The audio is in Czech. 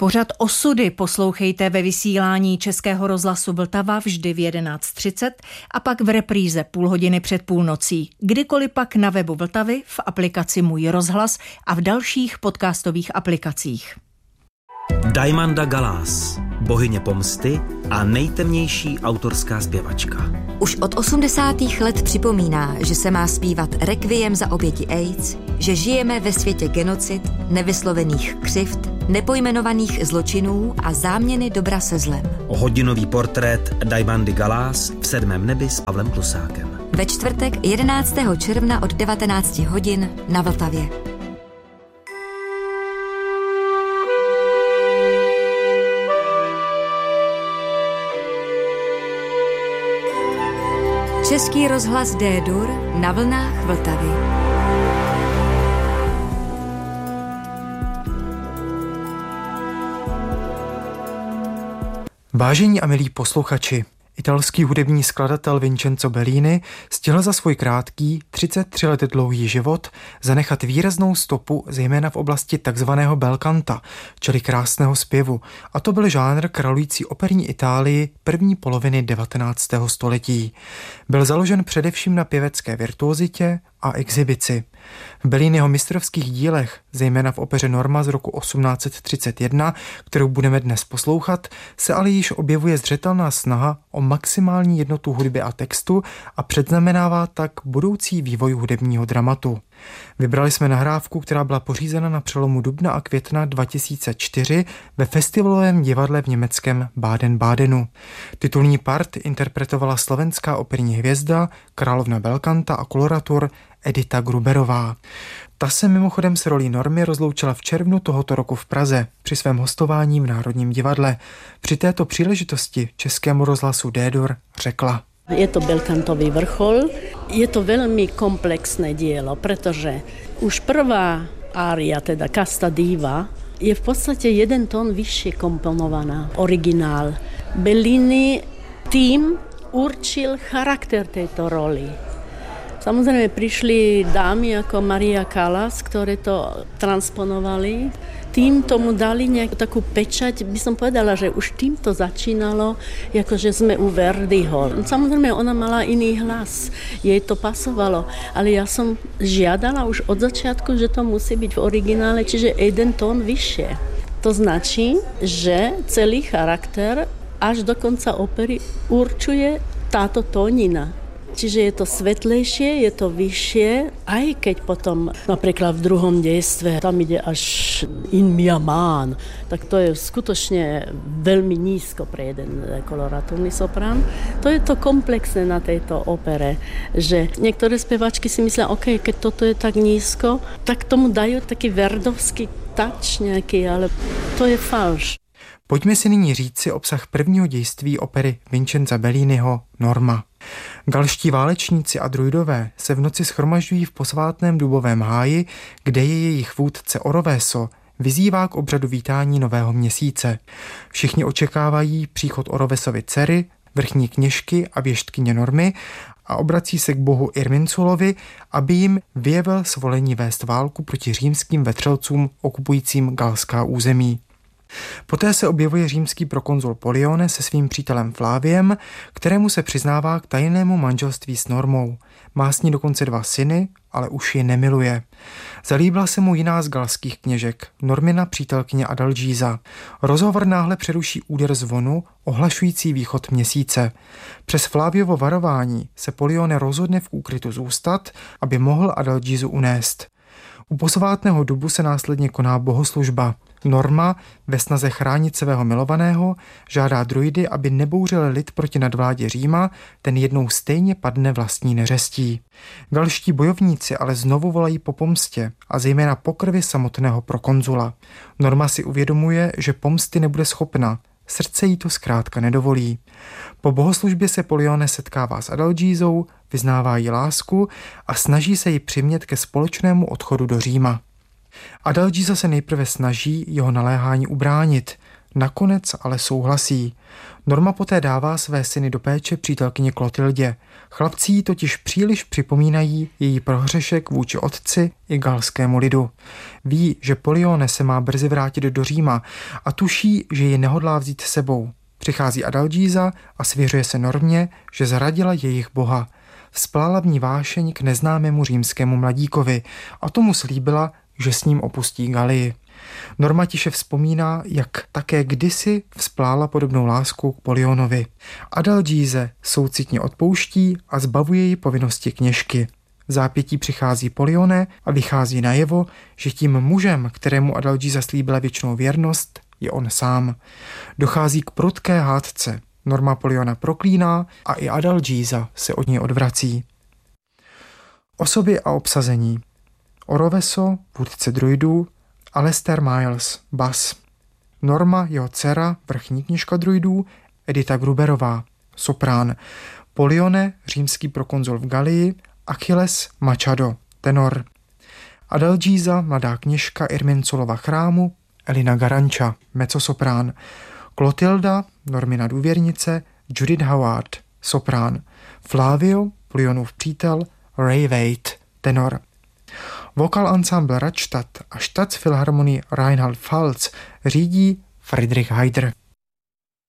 Pořad Osudy poslouchejte ve vysílání Českého rozhlasu Vltava vždy v 11:30 a pak v repríze půl hodiny před půlnocí. Kdykoliv pak na webu Vltavy, v aplikaci Můj rozhlas a v dalších podcastových aplikacích. Diamanda Galás, bohyně pomsty a nejtemnější autorská zpěvačka. Už od 80. let připomíná, že se má zpívat rekviem za oběti AIDS, že žijeme ve světě genocid, nevyslovených křivd, nepojmenovaných zločinů a záměny dobra se zlem. Hodinový portrét Diamandy Galás v 7. nebi s Pavlem Klusákem. Ve čtvrtek 11. června od 19 hodin na Vltavě. Český rozhlas D-dur na vlnách Vltavy. Vážení a milí posluchači, italský hudební skladatel Vincenzo Bellini stihl za svůj krátký, 33 let dlouhý život zanechat výraznou stopu zejména v oblasti takzvaného bel canta, čili krásného zpěvu, a to byl žánr králující operní Itálii první poloviny 19. století. Byl založen především na pěvecké virtuozitě a exhibici. V Belliniho mistrovských dílech, zejména v opeře Norma z roku 1831, kterou budeme dnes poslouchat, se ale již objevuje zřetelná snaha o maximální jednotu hudby a textu a předznamenává tak budoucí vývoj hudebního dramatu. Vybrali jsme nahrávku, která byla pořízena na přelomu dubna a května 2004 ve festivalovém divadle v německém Baden-Badenu. Titulní part interpretovala slovenská operní hvězda, královna bel canta a koloratur Edita Gruberová. Ta se mimochodem s rolí Normy rozloučila v červnu tohoto roku v Praze při svém hostování v Národním divadle. Při této příležitosti Českému rozhlasu D-dur řekla: Je to belcantový vrchol, je to veľmi komplexné dielo, pretože už prvá ária, teda Casta Diva, je v podstate jeden tón vyššie komponovaná, originál. Bellini tým určil charakter tejto roli. Samozrejme prišli dámy ako Maria Callas, ktoré to transponovali. Tým tomu dali nejakú takú pečať, by som povedala, že už týmto začínalo, akože sme u Verdiho. Samozrejme, ona mala iný hlas, jej to pasovalo, ale ja som žiadala už od začiatku, že to musí byť v originále, čiže jeden tón vyššie. To značí, že celý charakter až do konca opery určuje táto tónina. Čiže je to svetlejšie, je to vyššie, aj keď potom napríklad v druhom dejstve tam ide až in mia man, tak to je skutočne veľmi nízko pre jeden koloratúrny soprán. To je to komplexné na tejto opere, že niektoré speváčky si myslia, OK, keď toto je tak nízko, tak tomu dajú taký verdovský touch nejaký, ale to je falš. Pojďme si nyní říci obsah prvního dějství opery Vincenza Belliniho Norma. Galští válečníci a druidové se v noci shromažďují v posvátném dubovém háji, kde je jejich vůdce Oroveso vyzývá k obřadu vítání nového měsíce. Všichni očekávají příchod Orovesovy dcery, vrchní kněžky a věštkyně Normy a obrací se k bohu Irminculovi, aby jim vyjevil svolení vést válku proti římským vetřelcům okupujícím galská území. Poté se objevuje římský prokonzul Polione se svým přítelem Fláviem, kterému se přiznává k tajnému manželství s Normou. Má s ní dokonce 2 syny, ale už ji nemiluje. Zalíbila se mu jiná z galských kněžek, Normina přítelkyně Adalgisa. Rozhovor náhle přeruší úder zvonu, ohlašující východ měsíce. Přes Fláviovo varování se Polione rozhodne v úkrytu zůstat, aby mohl Adalgisu unést. U posvátného dubu se následně koná bohoslužba. Norma ve snaze chránit svého milovaného žádá druidy, aby nebouřili lid proti nadvládě Říma, ten jednou stejně padne vlastní neřestí. Galští bojovníci ale znovu volají po pomstě a zejména po krvi samotného prokonzula. Norma si uvědomuje, že pomsty nebude schopna, srdce jí to zkrátka nedovolí. Po bohoslužbě se Polione setkává s Adalgisou, vyznává jí lásku a snaží se ji přimět ke společnému odchodu do Říma. Adalgisa se nejprve snaží jeho naléhání ubránit. Nakonec ale souhlasí. Norma poté dává své syny do péče přítelkyni Klotildě. Chlapci jí totiž příliš připomínají její prohřešek vůči otci i galskému lidu. Ví, že Pollione se má brzy vrátit do Říma a tuší, že ji nehodlá vzít sebou. Přichází Adalgisa a svěřuje se Normě, že zradila jejich boha. Vzplála v ní vášeň k neznámému římskému mladíkovi a tomu slíbila, že s ním opustí Galii. Norma tiše vzpomíná, jak také kdysi vzplála podobnou lásku k Pollionovi. Adalgise soucitně odpouští a zbavuje ji povinnosti kněžky. V zápětí přichází Pollione a vychází najevo, že tím mužem, kterému Adalgisa slíbila věčnou věrnost, je on sám. Dochází k prudké hádce. Norma Polliona proklíná a i Adalgisa se od něj odvrací. Osoby a obsazení. Oroveso, vůdce druidů, Alistair Miles, bas. Norma, jeho dcera, vrchní kněžka druidů, Edita Gruberová, soprán. Pollione, římský prokonzul v Galii, Achilles Machado, tenor. Adalgisa, mladá kněžka Irminculova chrámu, Elina Garanča, mezzosoprán. Klotilda, Normina důvěrnice, Judith Howard, soprán. Flavio, Pollionův přítel, Ray Wade, tenor. Vokal ensemble Radstadt a Staatsphilharmonie Reinhard Pfalz řídí Friedrich Heider.